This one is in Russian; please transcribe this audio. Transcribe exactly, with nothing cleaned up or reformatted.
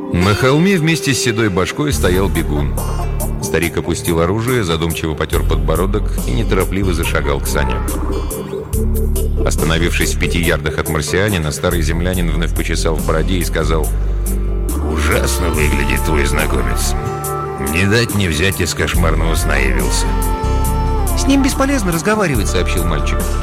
На холме вместе с седой башкой стоял бегун. Старик опустил оружие, задумчиво потер подбородок и неторопливо зашагал к саням. Остановившись в пяти ярдах от марсианина, старый землянин вновь почесал в бороде и сказал: «Ужасно выглядит твой знакомец. Не дать не взять, из кошмарного сна явился». «С ним бесполезно разговаривать», — сообщил мальчик.